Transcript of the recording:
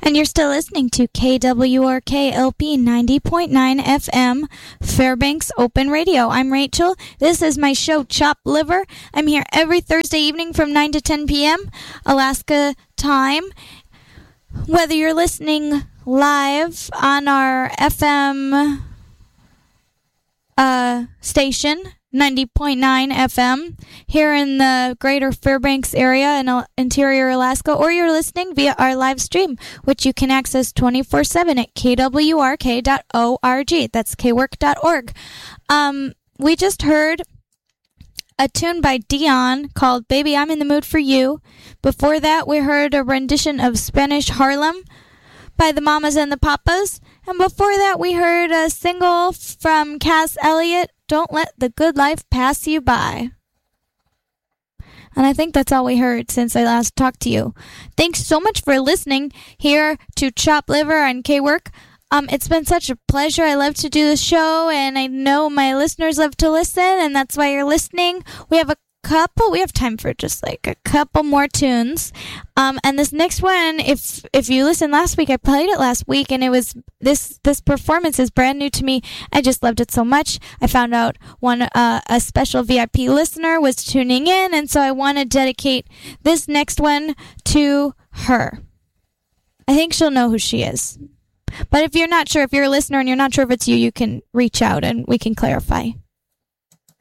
And you're still listening to KWRK LP 90.9 FM, Fairbanks Open Radio. I'm Rachel. This is my show, Chop Liver. I'm here every Thursday evening from 9 to 10 p.m. Alaska time. Whether you're listening live on our FM station, 90.9 FM, here in the greater Fairbanks area in interior Alaska, or you're listening via our live stream, which you can access 24/7 at kwrk.org. That's kwork.org. We just heard a tune by Dion called Baby, I'm in the Mood for You. Before that, we heard a rendition of Spanish Harlem by the Mamas and the Papas. And before that, we heard a single from Cass Elliot, Don't Let the Good Life Pass You By. And I think that's all we heard since I last talked to you. Thanks so much for listening here to Chop Liver on K-Work. It's been such a pleasure. I love to do the show, and I know my listeners love to listen, and that's why you're listening. We have time for just like a couple more tunes. And this next one, if you listened last week, I played it last week, and it was this performance is brand new to me. I just loved it so much. I found out a special VIP listener was tuning in, and so I want to dedicate this next one to her. I think she'll know who she is. But if you're not sure, if you're a listener and you're not sure if it's you, you can reach out and we can clarify.